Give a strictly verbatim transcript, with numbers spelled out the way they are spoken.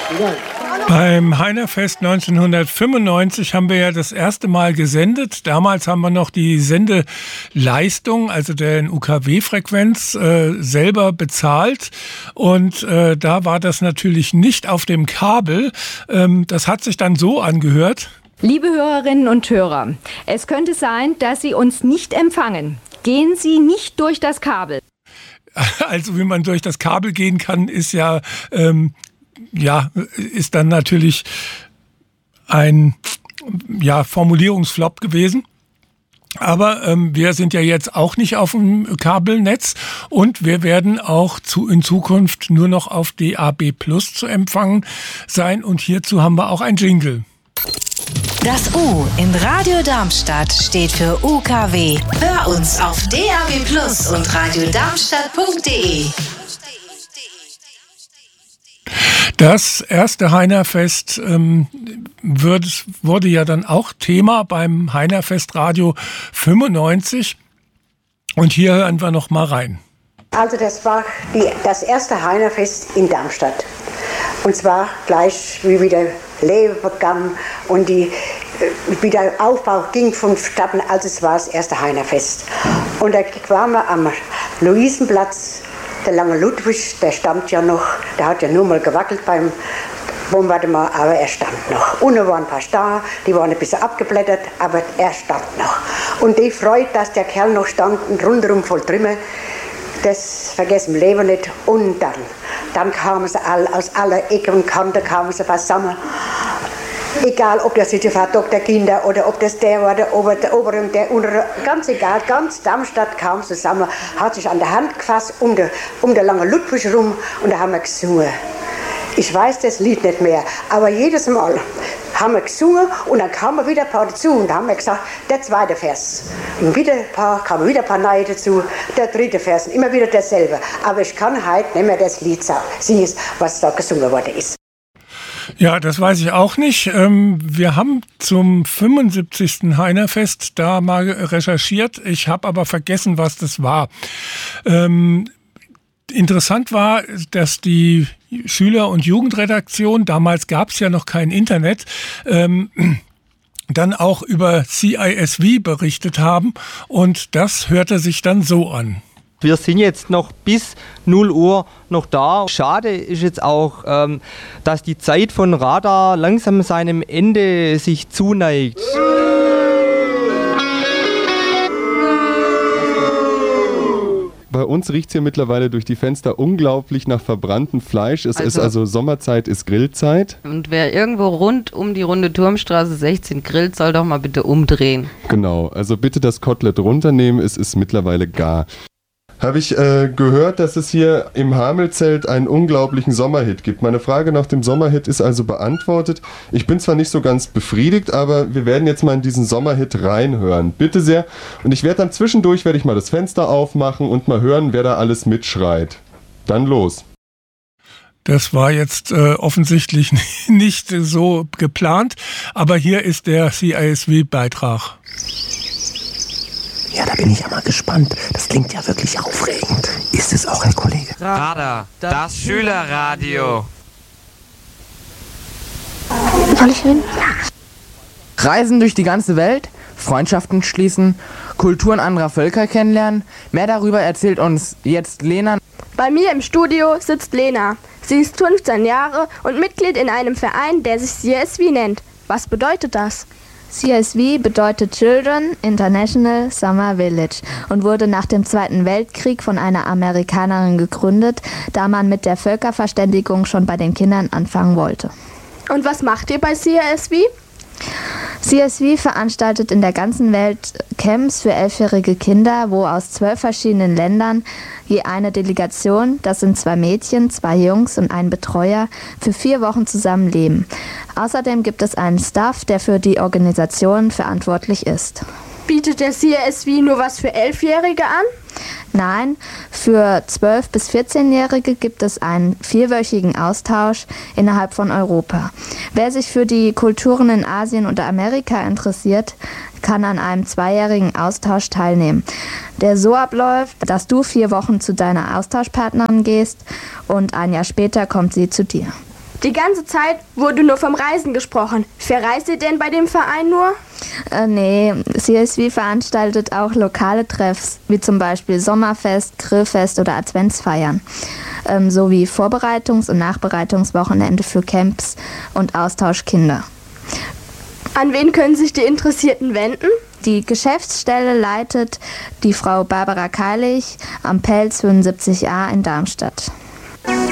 Beim Heinerfest neunzehnhundertfünfundneunzig haben wir ja das erste Mal gesendet. Damals haben wir noch die Sendeleistung, also den U K W-Frequenz, äh, selber bezahlt. Und äh, da war das natürlich nicht auf dem Kabel. Ähm, das hat sich dann so angehört. Liebe Hörerinnen und Hörer, es könnte sein, dass Sie uns nicht empfangen. Gehen Sie nicht durch das Kabel. Also wie man durch das Kabel gehen kann, ist ja... Ähm, Ja, ist dann natürlich ein ja, Formulierungsflop gewesen. Aber ähm, wir sind ja jetzt auch nicht auf dem Kabelnetz und wir werden auch zu, in Zukunft nur noch auf D A B Plus zu empfangen sein. Und hierzu haben wir auch ein Jingle. Das U in Radio Darmstadt steht für U K W. Hör uns auf D A B Plus und radiodarmstadt punkt de. Das erste Heinerfest ähm, wird, wurde ja dann auch Thema beim Heinerfest Radio fünfundneunzig. Und hier hören wir noch mal rein. Also das war die, das erste Heinerfest in Darmstadt. Und zwar gleich wie wieder Leben begann und die, wie der Aufbau ging vonstatten, als es war das erste Heinerfest. Und da waren wir am Luisenplatz. Der lange Ludwig, der stammt ja noch, der hat ja nur mal gewackelt beim Bombardement, aber er stand noch. Unten waren ein paar Star, die waren ein bisschen abgeblättert, aber er stand noch. Und die Freude, dass der Kerl noch stand und rundherum voll Trümmer, das vergessen wir Leben nicht. Und dann, dann kamen sie all, aus aller Ecke und Kante kamen sie zusammen. Egal, ob das jetzt war Doktor Kinder oder ob das der war, der Ober, der Obere und der Untere, ganz egal, ganz Darmstadt kam zusammen, hat sich an der Hand gefasst, um den um der lange Ludwig rum und da haben wir gesungen. Ich weiß das Lied nicht mehr, aber jedes Mal haben wir gesungen und dann kamen wieder ein paar dazu und da haben wir gesagt, der zweite Vers. Und wieder ein paar, kamen wieder ein paar neue dazu, der dritte Vers und immer wieder dasselbe. Aber ich kann heute nicht mehr das Lied singen, was da gesungen worden ist. Ja, das weiß ich auch nicht. Wir haben zum fünfundsiebzigsten Heinerfest da mal recherchiert. Ich habe aber vergessen, was das war. Ähm, interessant war, dass die Schüler- und Jugendredaktion, damals gab es ja noch kein Internet, ähm, dann auch über C I S V berichtet haben. Und das hörte sich dann so an. Wir sind jetzt noch bis null Uhr noch da. Schade ist jetzt auch, ähm, dass die Zeit von Radar langsam seinem Ende sich zuneigt. Bei uns riecht es hier mittlerweile durch die Fenster unglaublich nach verbranntem Fleisch. Es also, ist also Sommerzeit, ist Grillzeit. Und wer irgendwo rund um die Runde Turmstraße sechzehn grillt, soll doch mal bitte umdrehen. Genau, also bitte das Kotelett runternehmen, es ist mittlerweile gar. Habe ich äh, gehört, dass es hier im Hamelzelt einen unglaublichen Sommerhit gibt. Meine Frage nach dem Sommerhit ist also beantwortet. Ich bin zwar nicht so ganz befriedigt, aber wir werden jetzt mal in diesen Sommerhit reinhören. Bitte sehr. Und ich werde dann zwischendurch, werde ich mal das Fenster aufmachen und mal hören, wer da alles mitschreit. Dann los. Das war jetzt äh, offensichtlich nicht so geplant, aber hier ist der C I S V-Beitrag. Ja, da bin ich ja mal gespannt. Das klingt ja wirklich aufregend. Ist es auch, Herr Kollege? Radar, das Schülerradio. Soll ich hin? Reisen durch die ganze Welt, Freundschaften schließen, Kulturen anderer Völker kennenlernen. Mehr darüber erzählt uns jetzt Lena. Bei mir im Studio sitzt Lena. Sie ist fünfzehn Jahre und Mitglied in einem Verein, der sich C I S V nennt. Was bedeutet das? C I S V bedeutet Children International Summer Village und wurde nach dem Zweiten Weltkrieg von einer Amerikanerin gegründet, da man mit der Völkerverständigung schon bei den Kindern anfangen wollte. Und was macht ihr bei C I S V? C I S V veranstaltet in der ganzen Welt Camps für elfjährige Kinder, wo aus zwölf verschiedenen Ländern je eine Delegation, das sind zwei Mädchen, zwei Jungs und ein Betreuer, für vier Wochen zusammenleben. Außerdem gibt es einen Staff, der für die Organisation verantwortlich ist. Bietet der C I S V nur was für Elfjährige an? Nein, für zwölf- bis vierzehnjährige gibt es einen vierwöchigen Austausch innerhalb von Europa. Wer sich für die Kulturen in Asien und Amerika interessiert, kann an einem zweijährigen Austausch teilnehmen, der so abläuft, dass du vier Wochen zu deiner Austauschpartnerin gehst und ein Jahr später kommt sie zu dir. Die ganze Zeit wurde nur vom Reisen gesprochen. Verreist ihr denn bei dem Verein nur? Äh, nee, C S V veranstaltet auch lokale Treffs, wie zum Beispiel Sommerfest, Grillfest oder Adventsfeiern, ähm, sowie Vorbereitungs- und Nachbereitungswochenende für Camps und Austauschkinder. An wen können sich die Interessierten wenden? Die Geschäftsstelle leitet die Frau Barbara Keilig am Pelz fünfundsiebzig a in Darmstadt.